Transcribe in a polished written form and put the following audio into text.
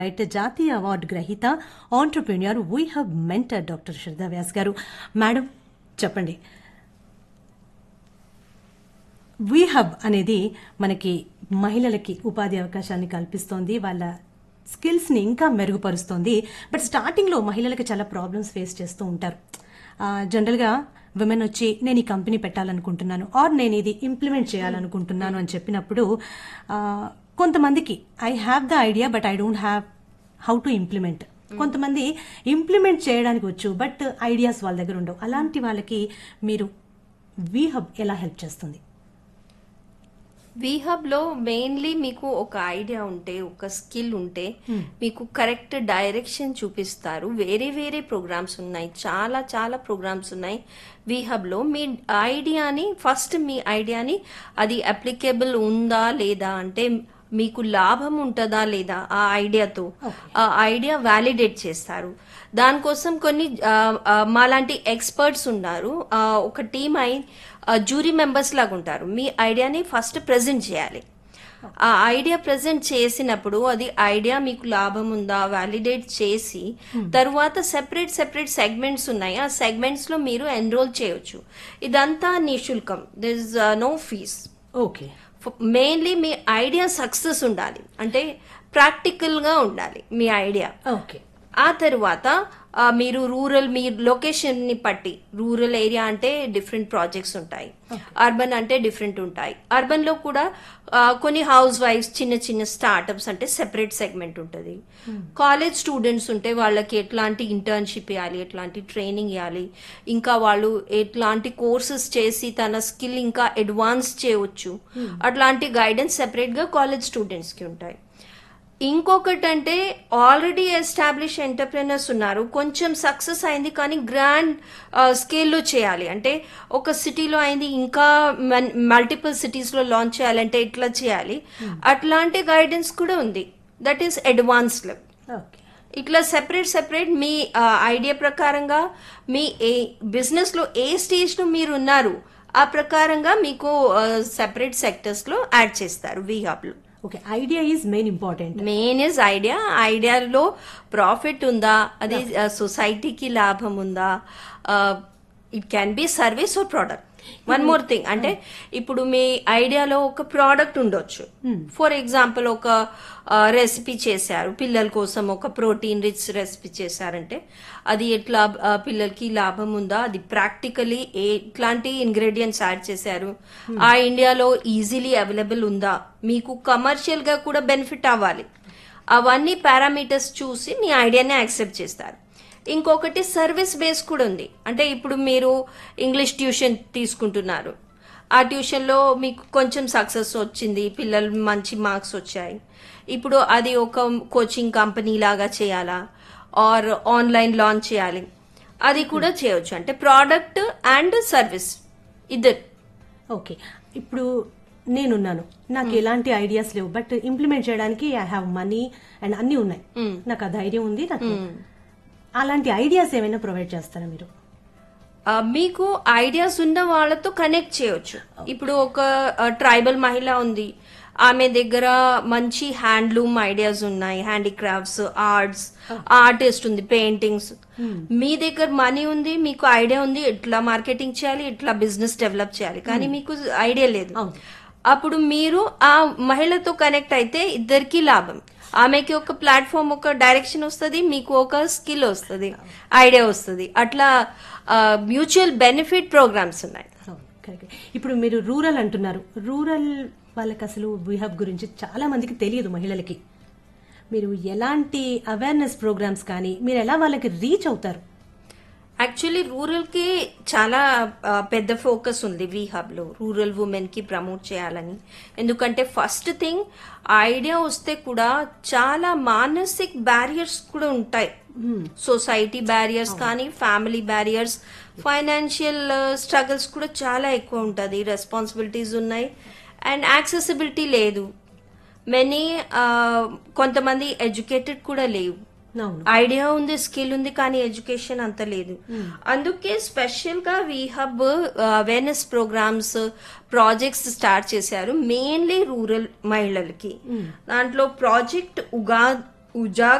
Right జాతీయ award గ్రహీత entrepreneur we hub mentor doctor శ్రద్ధా వ్యాస్ గారు. మేడం చెప్పండి, వీ హబ్ అనేది మనకి మహిళలకి ఉపాధి అవకాశాన్ని కల్పిస్తోంది, వాళ్ళ స్కిల్స్ని ఇంకా మెరుగుపరుస్తోంది. బట్ స్టార్టింగ్లో మహిళలకి చాలా ప్రాబ్లమ్స్ ఫేస్ చేస్తూ ఉంటారు. జనరల్గా విమెన్ వచ్చి నేను ఈ కంపెనీ పెట్టాలనుకుంటున్నాను ఆర్ నేను ఇది ఇంప్లిమెంట్ చేయాలనుకుంటున్నాను అని చెప్పినప్పుడు కొంతమందికి I have the idea but I don't have how to implement. కొంతమంది ఇంప్లిమెంట్ చేయడానికి వచ్చు బట్ ఐడియాస్ వాళ్ళ దగ్గర ఉండవు. అలాంటి వాళ్ళకి మీరు వీ హబ్ ఎలా హెల్ప్ చేస్తుంది? వీహబ్ లో మెయిన్లీ మీకు ఒక ఐడియా ఉంటే, ఒక స్కిల్ ఉంటే మీకు కరెక్ట్ డైరెక్షన్ చూపిస్తారు. వేరే వేరే ప్రోగ్రామ్స్ ఉన్నాయి, చాలా చాలా ప్రోగ్రామ్స్ ఉన్నాయి వీహబ్ లో. మీ ఐడియాని ఫస్ట్ మీ ఐడియాని అది అప్లికేబుల్ ఉందా లేదా, అంటే మీకు లాభం ఉంటుందా లేదా ఆ ఐడియాతో, ఆ ఐడియా వ్యాలిడేట్ చేస్తారు. దానికోసం కొన్ని మాలాంటి ఎక్స్పర్ట్స్ ఉన్నారు, ఒక టీమ్ అయి జ్యూరీ మెంబర్స్ లాగా ఉంటారు. మీ ఐడియాని ఫస్ట్ ప్రెజెంట్ చేయాలి. ఆ ఐడియా ప్రెజెంట్ చేసినప్పుడు అది ఐడియా మీకు లాభం ఉందా వ్యాలిడేట్ చేసి తరువాత సెపరేట్ సెగ్మెంట్స్ ఉన్నాయి, ఆ సెగ్మెంట్స్ లో మీరు ఎన్రోల్ చేయొచ్చు. ఇదంతా నిశుల్కం, there is no fees. Okay, mainly me idea success ఉండాలి, అంటే ప్రాక్టికల్ గా ఉండాలి మీ ఐడియా. ఓకే, ఆ తర్వాత మీరు రూరల్, మీ లొకేషన్ ని బట్టి, రూరల్ ఏరియా అంటే డిఫరెంట్ ప్రాజెక్ట్స్ ఉంటాయి, అర్బన్ అంటే డిఫరెంట్ ఉంటాయి. అర్బన్ లో కూడా కొన్ని హౌస్ వైఫ్స్, చిన్న చిన్న స్టార్ట్అప్స్ అంటే సెపరేట్ సెగ్మెంట్ ఉంటుంది. కాలేజ్ స్టూడెంట్స్ ఉంటే వాళ్ళకి ఎట్లాంటి ఇంటర్న్షిప్ ఇవ్వాలి, ఎట్లాంటి ట్రైనింగ్ ఇవ్వాలి, ఇంకా వాళ్ళు ఎట్లాంటి కోర్సెస్ చేసి తన స్కిల్ ఇంకా అడ్వాన్స్ చేయవచ్చు, అట్లాంటి గైడెన్స్ సెపరేట్ గా కాలేజ్ స్టూడెంట్స్ కి ఉంటాయి. ఇంకొకటి అంటే ఆల్రెడీ ఎస్టాబ్లిష్ ఎంటర్ప్రెనర్స్ ఉన్నారు, కొంచెం సక్సెస్ అయింది కానీ గ్రాండ్ స్కేల్లో చేయాలి అంటే ఒక సిటీలో అయింది ఇంకా మల్టిపుల్ సిటీస్ లో లాంచ్ చేయాలంటే ఇట్లా చేయాలి, అట్లాంటి గైడెన్స్ కూడా ఉంది. That is advance level. ఇట్లా సెపరేట్ మీ ఐడియా ప్రకారంగా మీ బిజినెస్ లో ఏ స్టేజ్ లో మీరు ఉన్నారు ఆ ప్రకారంగా మీకు సెపరేట్ సెక్టర్స్ లో యాడ్ చేస్తారు వీహబ్ లో. Okay, idea is main important. Main is idea. ఐడియాలో profit ఉందా, అది సొసైటీకి లాభం ఉందా, it can be service are product. One more thing, అంటే ఇప్పుడు మీ ఐడియాలో ఒక ప్రోడక్ట్ ఉండొచ్చు. ఫర్ ఎగ్జాంపుల్ ఒక రెసిపీ చేశారు పిల్లల కోసం, ఒక ప్రోటీన్ రిచ్ రెసిపీ చేశారంటే అది ఎట్లా పిల్లలకి లాభం ఉందా, అది ప్రాక్టికలీ ఎట్లాంటి ఇంగ్రీడియంట్స్ యాడ్ చేశారు, ఆ ఇండియాలో ఈజీలీ అవైలబుల్ ఉందా, మీకు కమర్షియల్ గా కూడా బెనిఫిట్ అవ్వాలి, అవన్నీ పారామీటర్స్ చూసి మీ ఐడియాని యాక్సెప్ట్ చేస్తారు. ఇంకొకటి సర్వీస్ బేస్ కూడా ఉంది, అంటే ఇప్పుడు మీరు ఇంగ్లీష్ ట్యూషన్ తీసుకుంటున్నారు, ఆ ట్యూషన్లో మీకు కొంచెం సక్సెస్ వచ్చింది, పిల్లలు మంచి మార్క్స్ వచ్చాయి, ఇప్పుడు అది ఒక కోచింగ్ కంపెనీ లాగా చేయాలా ఆర్ ఆన్లైన్ లాంచ్ చేయాలి, అది కూడా చేయొచ్చు. అంటే ప్రోడక్ట్ అండ్ సర్వీస్ ఇద్దరు. ఓకే, ఇప్పుడు నేనున్నాను, నాకు ఎలాంటి ఐడియాస్ లేవు బట్ ఇంప్లిమెంట్ చేయడానికి ఐ హ్యావ్ మనీ అండ్ అన్ని ఉన్నాయి, నాకు ఆ ధైర్యం ఉంది, నాకు అలాంటి ఐడియాస్ ఏమైనా ప్రొవైడ్ చేస్తారా మీరు? మీకు ఐడియాస్ ఉన్న వాళ్ళతో కనెక్ట్ చేయొచ్చు. ఇప్పుడు ఒక ట్రైబల్ మహిళ ఉంది, ఆమె దగ్గర మంచి హ్యాండ్లూమ్ ఐడియాస్ ఉన్నాయి, హ్యాండీక్రాఫ్ట్స్, ఆర్టిస్ట్ ఉంది, పెయింటింగ్స్. మీ దగ్గర మనీ ఉంది, మీకు ఐడియా ఉంది, ఎట్లా మార్కెటింగ్ చేయాలి, ఎట్లా బిజినెస్ డెవలప్ చేయాలి, కానీ మీకు ఐడియా లేదు. అప్పుడు మీరు ఆ మహిళతో కనెక్ట్ అయితే ఇద్దరికి లాభం. ఆమెకి ఒక ప్లాట్ఫామ్, ఒక డైరెక్షన్ వస్తుంది, మీకు ఒక స్కిల్ వస్తుంది, ఐడియా వస్తుంది. అట్లా మ్యూచువల్ బెనిఫిట్ ప్రోగ్రామ్స్ ఉన్నాయి. ఇప్పుడు మీరు రూరల్ అంటున్నారు, రూరల్ వాళ్ళకి అసలు వీహబ్ గురించి చాలా మందికి తెలియదు, మహిళలకి. మీరు ఎలాంటి అవేర్నెస్ ప్రోగ్రామ్స్ కానీ మీరు ఎలా వాళ్ళకి రీచ్ అవుతారు? యాక్చువల్లీ రూరల్ కి చాలా పెద్ద ఫోకస్ ఉంది వీహబ్ లో, రూరల్ ఉమెన్ కి ప్రమోట్ చేయాలని. ఎందుకంటే ఫస్ట్ థింగ్, ఐడియా వస్తే కూడా చాలా మానసిక బ్యారియర్స్ కూడా ఉంటాయి, సొసైటీ బ్యారియర్స్ కానీ ఫ్యామిలీ బ్యారియర్స్, ఫైనాన్షియల్ స్ట్రగుల్స్ కూడా చాలా ఎక్కువ ఉంటుంది, రెస్పాన్సిబిలిటీస్ ఉన్నాయి అండ్ యాక్సెసిబిలిటీ లేదు. కొంతమంది ఎడ్యుకేటెడ్ కూడా లేవు, ఐడియా ఉంది, స్కిల్ ఉంది, కానీ ఎడ్యుకేషన్ అంత లేదు. అందుకే స్పెషల్ గా వీహబ్ అవేర్నెస్ ప్రోగ్రామ్స్, ప్రాజెక్ట్స్ స్టార్ట్ చేశారు, మెయిన్లీ రూరల్ మహిళలకి. దాంట్లో ప్రాజెక్ట్ ఉజాగ